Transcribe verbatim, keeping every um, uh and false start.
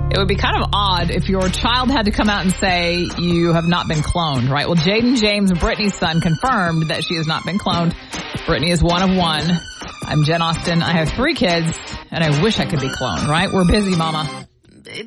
It would be kind of odd if your child had to come out and say you have not been cloned, right? Well, Jaden James, Brittany's son, confirmed that she has not been cloned. Brittany is one of one. I'm Jen Austen. I have three kids, and I wish I could be cloned, right? We're busy, Mama.